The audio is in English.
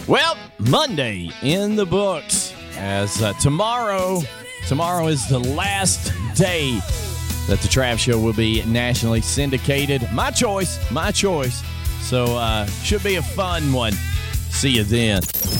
Well, Monday in the books, as tomorrow is the last day that the Trav Show will be nationally syndicated. My choice. So should be a fun one. See you then.